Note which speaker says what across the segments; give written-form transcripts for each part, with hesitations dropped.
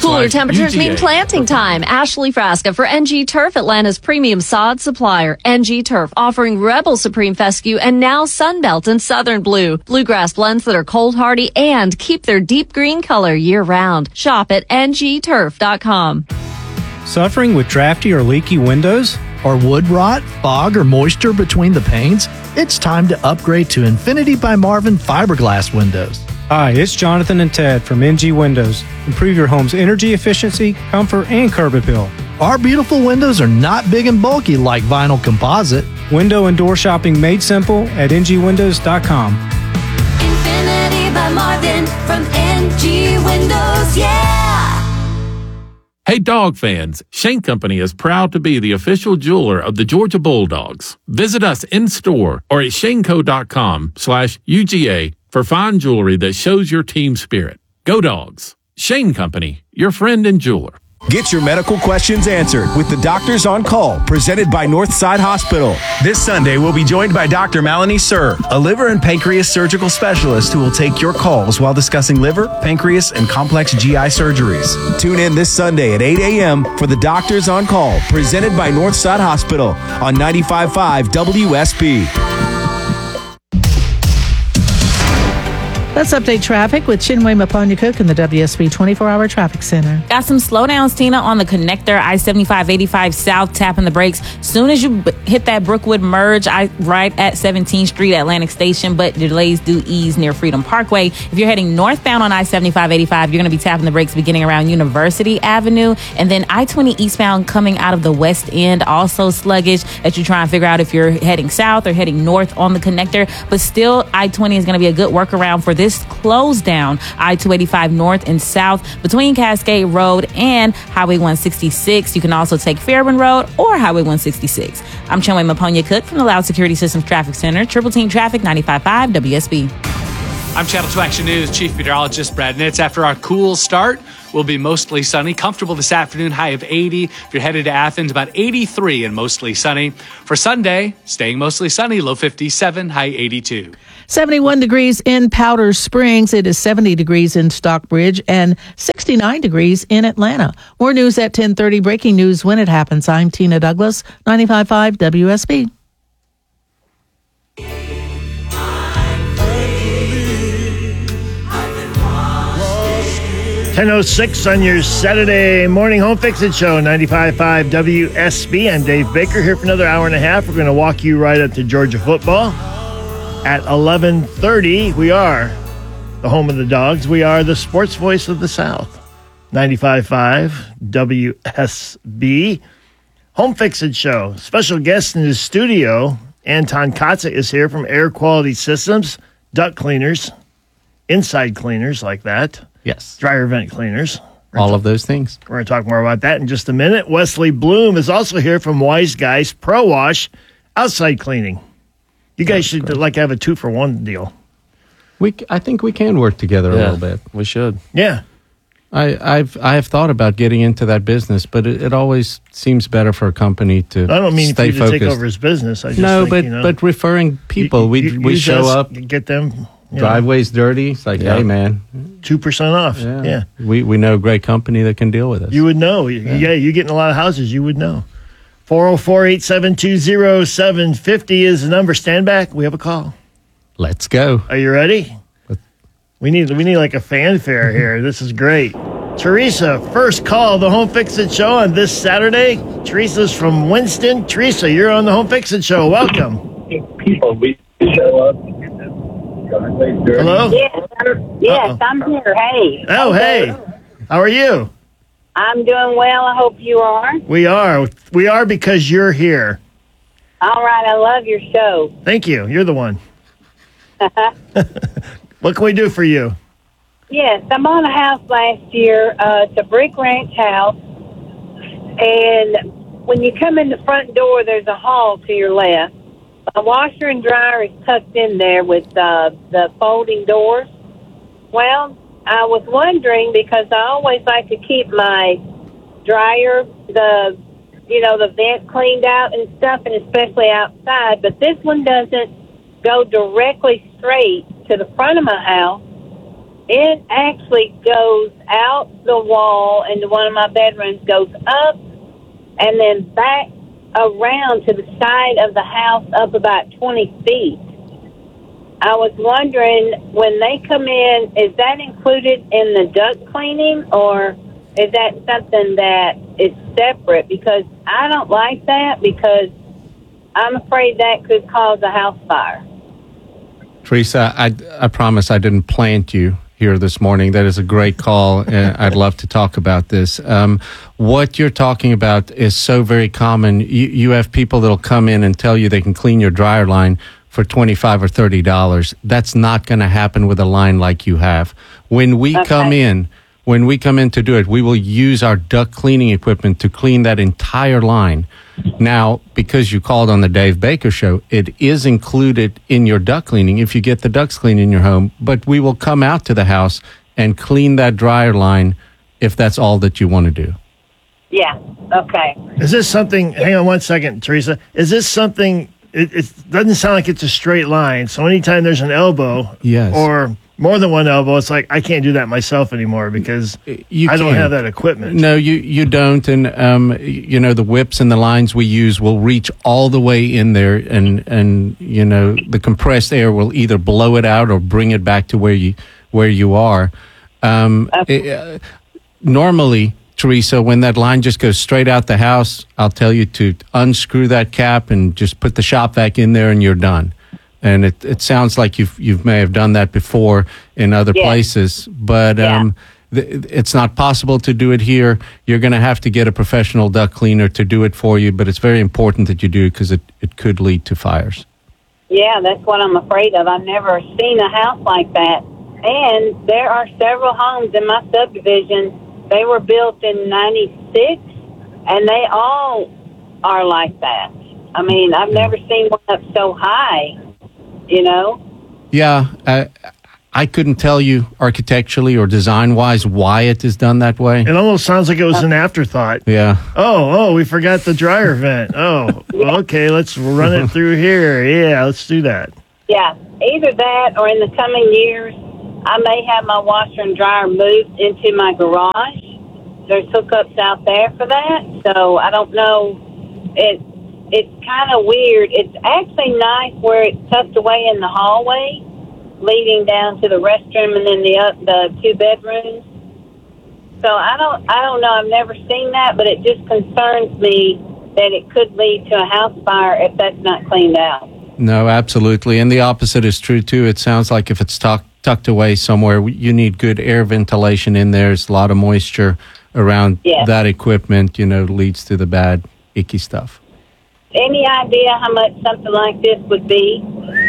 Speaker 1: Cooler temperatures mean planting time. Ashley Frasca for NG Turf, Atlanta's premium sod supplier. NG Turf offering Rebel Supreme Fescue and now Sunbelt and Southern Blue. Bluegrass blends that are cold hardy and keep their deep green color year round. Shop at ngturf.com.
Speaker 2: Suffering with drafty or leaky windows?
Speaker 3: Or wood rot, fog, or moisture between the panes? It's time to upgrade to Infinity by Marvin fiberglass windows.
Speaker 2: Hi, it's Jonathan and Ted from NG Windows. Improve your home's energy efficiency, comfort, and curb appeal.
Speaker 3: Our beautiful windows are not big and bulky like vinyl composite.
Speaker 2: Window and door shopping made simple at ngwindows.com.
Speaker 4: Infinity by Marvin from NG Windows, yeah!
Speaker 5: Hey, dog fans, Shane Company is proud to be the official jeweler of the Georgia Bulldogs. Visit us in-store or at shaneco.com/UGA for fine jewelry that shows your team spirit. Go Dogs. Shane Company, your friend and jeweler.
Speaker 6: Get your medical questions answered with the Doctors on Call, presented by Northside Hospital. This Sunday, we'll be joined by Dr. Melanie Sir, a liver and pancreas surgical specialist who will take your calls while discussing liver, pancreas, and complex GI surgeries. Tune in this Sunday at 8 a.m. for the Doctors on Call, presented by Northside Hospital on 95.5 WSB.
Speaker 7: Let's update traffic with Chinwe Maponya-Cook in the WSB 24-hour traffic center.
Speaker 8: Got some slowdowns, Tina, on the connector, I-75-85 South, tapping the brakes. Soon as you hit that Brookwood merge, right at 17th Street, Atlantic Station, but delays do ease near Freedom Parkway. If you're heading northbound on I-75-85, you're going to be tapping the brakes beginning around University Avenue. And then I-20 eastbound coming out of the west end, also sluggish as you try and figure out if you're heading south or heading north on the connector. But still, I-20 is going to be a good workaround for this closed down I-285 north and south between Cascade Road and Highway 166. You can also take Fairburn Road or Highway 166. I'm Chinwe Maponya-Cook from the Loud Security Systems Traffic Center, Triple Team Traffic 95.5 WSB.
Speaker 9: I'm Channel 2 Action News Chief Meteorologist Brad Nitz. After our cool start, will be mostly sunny. Comfortable this afternoon, high of 80. If you're headed to Athens, about 83 and mostly sunny. For Sunday, staying mostly sunny, low 57, high 82.
Speaker 7: 71 degrees in Powder Springs. It is 70 degrees in Stockbridge and 69 degrees in Atlanta. More news at 10:30. Breaking news when it happens. I'm Tina Douglas, 95.5 WSB.
Speaker 10: 10:06 on your Saturday morning home fixing show, 95.5 WSB. I'm Dave Baker here for another hour and a half. We're going to walk you right up to Georgia football. At 11:30, we are the home of the Dogs. We are the sports voice of the South. 95.5 WSB. Home fixing show. Special guest in the studio, Anton Kotza is here from Air Quality Systems, duct cleaners, inside cleaners like that.
Speaker 11: Yes.
Speaker 10: Dryer vent cleaners.
Speaker 11: All of those things.
Speaker 10: We're going to talk more about that in just a minute. Wesley Bloom is also here from Wise Guys Pro Wash, outside cleaning. You guys should have a 2-for-1 deal.
Speaker 11: I think we can work together a little bit.
Speaker 12: We should.
Speaker 10: Yeah.
Speaker 11: I have thought about getting into that business, but it always seems better for a company to
Speaker 10: I don't mean
Speaker 11: stay
Speaker 10: for you to
Speaker 11: focused.
Speaker 10: take over his business. I just
Speaker 11: but referring people, we show up,
Speaker 10: get them.
Speaker 11: Driveway's dirty. It's like, hey man,
Speaker 10: 2% off. Yeah.
Speaker 11: We know a great company that can deal with us.
Speaker 10: You would know. Yeah, you get in a lot of houses. You would know. 404-872-0750 is the number. Stand back. We have a call.
Speaker 11: Let's go.
Speaker 10: Are you ready? We need like a fanfare here. This is great. Teresa, first call, the Home Fix-It Show on this Saturday. Teresa's from Winston. Teresa, you're on the Home Fix-It Show. Welcome.
Speaker 13: People, we show up.
Speaker 10: Hello?
Speaker 13: Yes, I'm here. Hey.
Speaker 10: Oh, hey. How are you?
Speaker 13: I'm doing well. I hope you are.
Speaker 10: We are. We are because you're here.
Speaker 13: All right. I love your show.
Speaker 10: Thank you. You're the one. What can we do for you?
Speaker 13: Yes, I bought a house last year. It's a brick ranch house. And when you come in the front door, there's a hall to your left. My washer and dryer is tucked in there with the folding doors. Well, I was wondering, because I always like to keep my dryer, the vent cleaned out and stuff, and especially outside, but this one doesn't go directly straight to the front of my house. it actually goes out the wall into one of my bedrooms, goes up, and then back around to the side of the house up about 20 feet. I was wondering, when they come in, is that included in the duct cleaning, or is that something that is separate? Because I don't like that, because I'm afraid that could cause a house fire.
Speaker 11: Teresa, I promise I didn't plant you here this morning. That is a great call, and I'd love to talk about this. What you're talking about is so very common. You have people that'll come in and tell you they can clean your dryer line for $25 or $30. That's not going to happen with a line like you have. When we come in to do it, we will use our duct cleaning equipment to clean that entire line. Now, because you called on the Dave Baker Show, it is included in your duct cleaning if you get the ducts cleaned in your home, but we will come out to the house and clean that dryer line if that's all that you want to do.
Speaker 13: Yeah, okay.
Speaker 10: Is this something, hang on one second, Teresa, is this something, it doesn't sound like it's a straight line, so anytime there's an elbow or more than one elbow, it's like I can't do that myself anymore because I don't have that equipment.
Speaker 11: No, you don't. And, the whips and the lines we use will reach all the way in there, and the compressed air will either blow it out or bring it back to where you are. Normally, Teresa, when that line just goes straight out the house, I'll tell you to unscrew that cap and just put the shop vac in there and you're done. And it sounds like you may have done that before in other places, but it's not possible to do it here. You're going to have to get a professional duct cleaner to do it for you, but it's very important that you do because it could lead to fires.
Speaker 13: Yeah, that's what I'm afraid of. I've never seen a house like that. And there are several homes in my subdivision. They were built in 96, and they all are like that. I mean, I've never seen one up so high.
Speaker 11: Yeah, I couldn't tell you architecturally or design-wise why it is done that way.
Speaker 10: It almost sounds like it was an afterthought.
Speaker 11: Yeah.
Speaker 10: Oh, we forgot the dryer vent. Oh, well, okay, let's run it through here. Yeah, let's do that.
Speaker 13: Yeah, either that or in the coming years, I may have my washer and dryer moved into my garage. There's hookups out there for that, so I don't know. It's kind of weird. It's actually nice where it's tucked away in the hallway, leading down to the restroom and then the two bedrooms. So I don't know. I've never seen that, but it just concerns me that it could lead to a house fire if that's not cleaned out.
Speaker 11: No, absolutely. And the opposite is true, too. It sounds like if it's tucked away somewhere, you need good air ventilation in there. There's a lot of moisture around that equipment, leads to the bad, icky stuff.
Speaker 13: Any idea how much something like this would be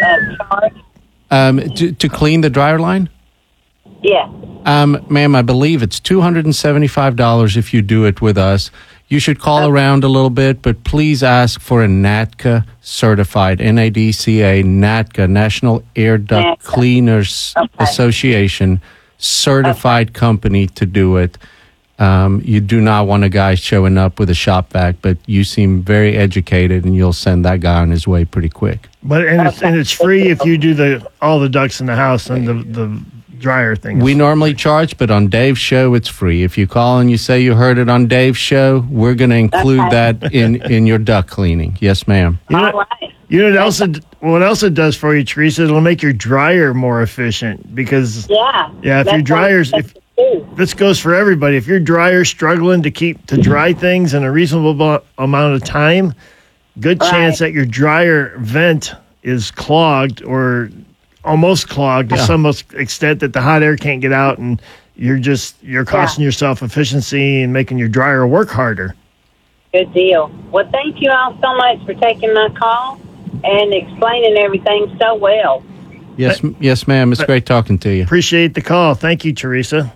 Speaker 13: charged?
Speaker 11: To clean the dryer line?
Speaker 13: Yeah.
Speaker 11: Ma'am, I believe it's $275 if you do it with us. You should call around a little bit, but please ask for a NADCA certified, NADCA, NADCA, National Air Duct Cleaners Association, certified company to do it. You do not want a guy showing up with a shop vac, but you seem very educated, and you'll send that guy on his way pretty quick.
Speaker 10: But it's free if you do all the ducts in the house and the dryer thing.
Speaker 11: We normally charge, but on Dave's show, it's free. If you call and you say you heard it on Dave's show, we're going to include that in your duct cleaning. Yes, ma'am.
Speaker 10: What else it does for you, Teresa? It'll make your dryer more efficient because if your dryer's this goes for everybody. If your dryer's struggling to dry things in a reasonable amount of time, good chance that your dryer vent is clogged or almost clogged to some extent that the hot air can't get out, and you're costing yourself efficiency and making your dryer work harder.
Speaker 13: Good deal. Well, thank you all so much for taking my call and explaining everything so well.
Speaker 11: Yes, ma'am. It's great talking to you.
Speaker 10: Appreciate the call. Thank you, Teresa.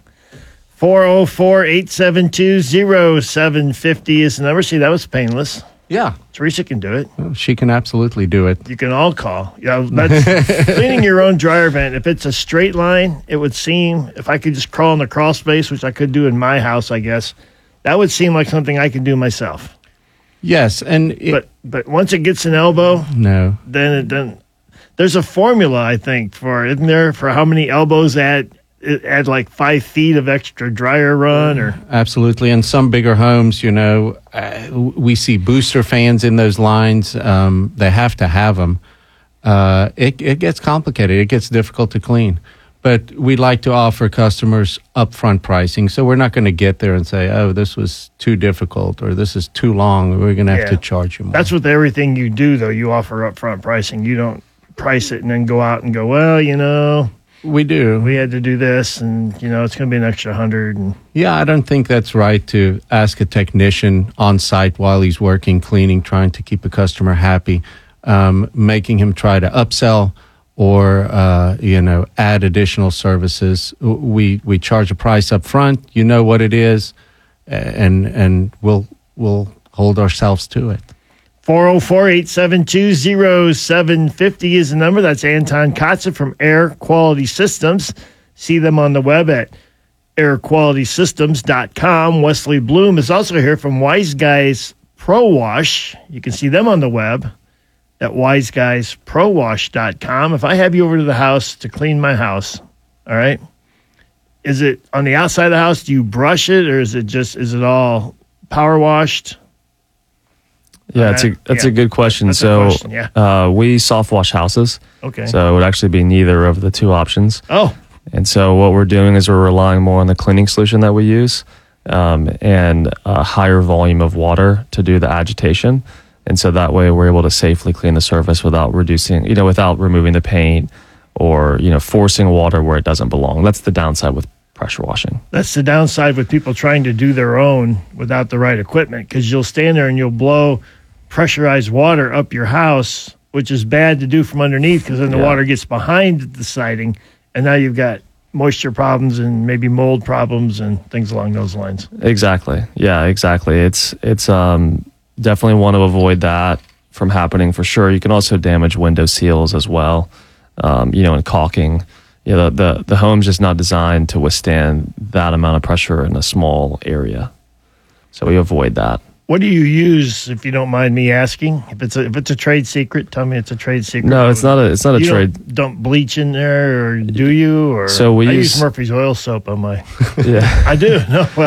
Speaker 10: 404-872-0750 is the number. See, that was painless.
Speaker 11: Yeah.
Speaker 10: Teresa can do it.
Speaker 11: Well, she can absolutely do it.
Speaker 10: You can all call. Yeah, that's cleaning your own dryer vent. If it's a straight line, it would seem, if I could just crawl in the crawl space, which I could do in my house, I guess, that would seem like something I could do myself.
Speaker 11: Yes, and
Speaker 10: but once it gets an elbow,
Speaker 11: then
Speaker 10: there's a formula, I think, isn't there, for how many elbows that add like 5 feet of extra dryer run? Or
Speaker 11: Absolutely. In some bigger homes, we see booster fans in those lines. They have to have them. It gets complicated. It gets difficult to clean. But we'd like to offer customers upfront pricing. So we're not going to get there and say, oh, this was too difficult or this is too long. We're going to have to charge you more.
Speaker 10: That's with everything you do, though. You offer upfront pricing. You don't price it and then go out and go, well,
Speaker 11: we do.
Speaker 10: We had to do this, and it's going to be an extra $100. And
Speaker 11: yeah, I don't think that's right to ask a technician on site while he's working, cleaning, trying to keep a customer happy, making him try to upsell or add additional services. We charge a price up front. You know what it is, and we'll hold ourselves to it.
Speaker 10: 404-872-0750 is the number. That's Anton Kotze from Air Quality Systems. See them on the web at airqualitysystems.com. Wesley Bloom is also here from Wise Guys Pro Wash. You can see them on the web at wiseguysprowash.com. If I have you over to the house to clean my house, all right, is it on the outside of the house? Do you brush it, or is it all power washed?
Speaker 12: Yeah, that's a good question. We soft wash houses.
Speaker 10: Okay.
Speaker 12: So it would actually be neither of the two options.
Speaker 10: Oh.
Speaker 12: And so what we're doing is we're relying more on the cleaning solution that we use and a higher volume of water to do the agitation. And so that way we're able to safely clean the surface without without removing the paint or, forcing water where it doesn't belong. That's the downside with pressure washing.
Speaker 10: That's the downside with people trying to do their own without the right equipment, because you'll stand there and you'll blow pressurized water up your house, which is bad to do from underneath because then the water gets behind the siding, and now you've got moisture problems and maybe mold problems and things along those lines.
Speaker 12: Exactly. Yeah, exactly. It's definitely want to avoid that from happening for sure. You can also damage window seals as well, and caulking. The home's just not designed to withstand that amount of pressure in a small area. So we avoid that.
Speaker 10: What do you use, if you don't mind me asking? If it's a trade secret, tell me it's a trade secret.
Speaker 12: No, it's not a trade.
Speaker 10: Don't dump bleach in there, or do you? Or
Speaker 12: so I
Speaker 10: use Murphy's oil soap on my.
Speaker 12: Yeah,
Speaker 10: I do. No, well,